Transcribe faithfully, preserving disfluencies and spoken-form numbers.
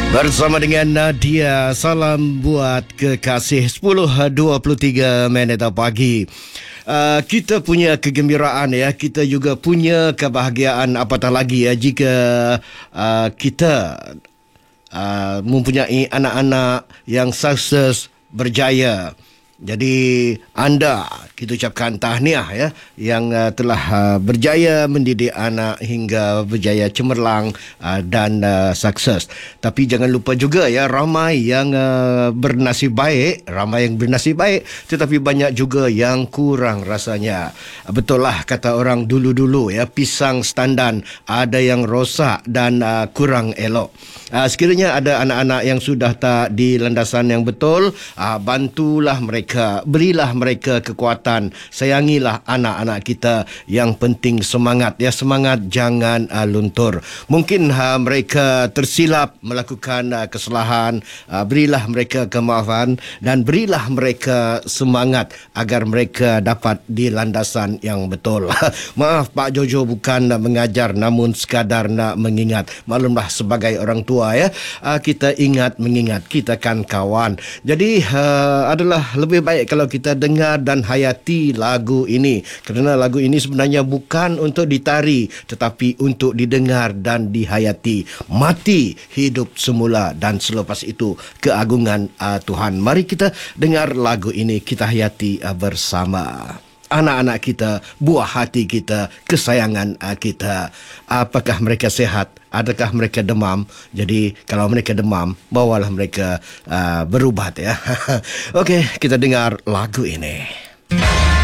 Bersama dengan Nadia, salam buat kekasih. Sepuluh dua puluh tiga minit pagi. Uh, kita punya kegembiraan ya, kita juga punya kebahagiaan, apatah lagi ya jika uh, kita uh, mempunyai anak-anak yang sukses, berjaya. Jadi anda, kita ucapkan tahniah ya, yang uh, telah uh, berjaya mendidik anak hingga berjaya cemerlang uh, dan uh, sukses. Tapi jangan lupa juga ya, ramai yang uh, bernasib baik, ramai yang bernasib baik, tetapi banyak juga yang kurang rasanya. Uh, betul lah kata orang dulu-dulu ya, pisang standan ada yang rosak dan uh, kurang elok. Uh, sekiranya ada anak-anak yang sudah tak di landasan yang betul, uh, bantulah mereka. Berilah mereka kekuatan. Sayangilah anak-anak kita. Yang penting semangat ya, semangat jangan uh, luntur. Mungkin uh, mereka tersilap melakukan uh, kesalahan, uh, berilah mereka kemaafan dan berilah mereka semangat agar mereka dapat di landasan yang betul. Maaf Pak Jojo, bukan nak mengajar namun sekadar nak mengingat. Maklumlah sebagai orang tua ya, uh, kita ingat mengingat, kita kan kawan. Jadi uh, adalah lebih baik kalau kita dengar dan hayati lagu ini, kerana lagu ini sebenarnya bukan untuk ditari tetapi untuk didengar dan dihayati. Mati, hidup semula dan selepas itu keagungan uh, Tuhan. Mari kita dengar lagu ini, kita hayati uh, bersama. Anak-anak kita, buah hati kita, kesayangan uh, kita. Apakah mereka sehat? Adakah mereka demam? Jadi kalau mereka demam, bawalah mereka uh, berubat ya. Okey, kita dengar lagu ini.